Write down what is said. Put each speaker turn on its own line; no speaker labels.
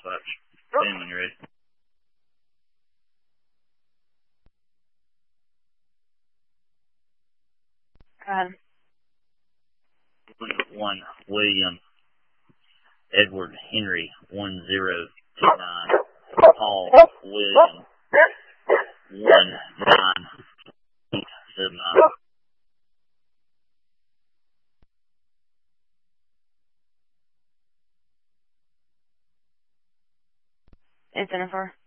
dispatch. Stand when you're ready. One William Edward Henry 1029 Paul William 1979.
And Jennifer.